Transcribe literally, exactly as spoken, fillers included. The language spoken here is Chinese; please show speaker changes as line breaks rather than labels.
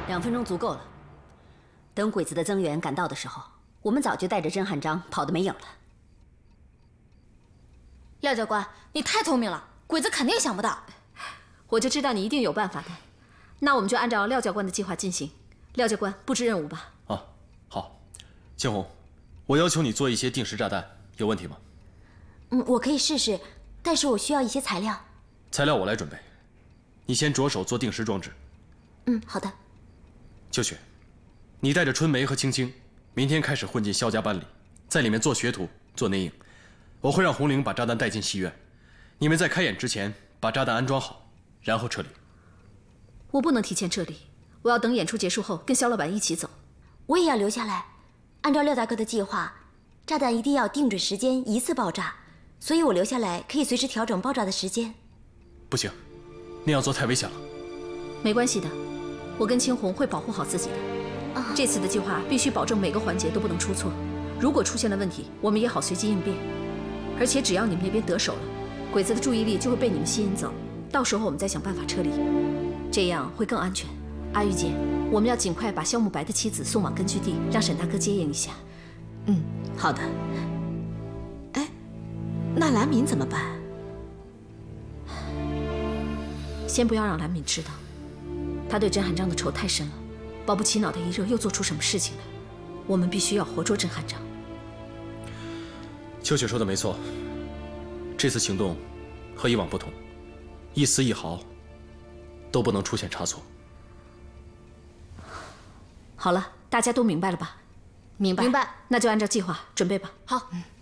两分钟足够了。等鬼子的增援赶到的时候，我们早就带着甄汉章跑得没影了。
廖教官，你太聪明了，鬼子肯定想不到。
我就知道你一定有办法的。那我们就按照廖教官的计划进行。廖教官，布置任务吧。
啊，好。青红，我要求你做一些定时炸弹，有问题吗？
嗯，我可以试试，但是我需要一些材料。
材料我来准备，你先着手做定时装置。
嗯，好的。
秋雪，你带着春梅和青青，明天开始混进肖家班里，在里面做学徒、做内应。我会让红玲把炸弹带进戏院，你们在开演之前把炸弹安装好，然后撤离。
我不能提前撤离，我要等演出结束后跟肖老板一起走。
我也要留下来，按照廖大哥的计划，炸弹一定要定准时间一次爆炸，所以我留下来可以随时调整爆炸的时间。
不行，那样做太危险了。
没关系的，我跟青红会保护好自己的。啊，这次的计划必须保证每个环节都不能出错，如果出现了问题，我们也好随机应变。而且只要你们那边得手了，鬼子的注意力就会被你们吸引走，到时候我们再想办法撤离，这样会更安全。阿玉姐，我们要尽快把肖慕白的妻子送往根据地，让沈大哥接应一下。
嗯，好的。哎，那蓝敏怎么办？
先不要让蓝敏知道，他对甄汉章的仇太深了，保不齐脑袋一热又做出什么事情来。我们必须要活捉甄汉章。
秋雪说的没错，这次行动和以往不同，一丝一毫都不能出现差错。
好了，大家都明白了吧？
明白。明白。
那就按照计划准备吧。
好。嗯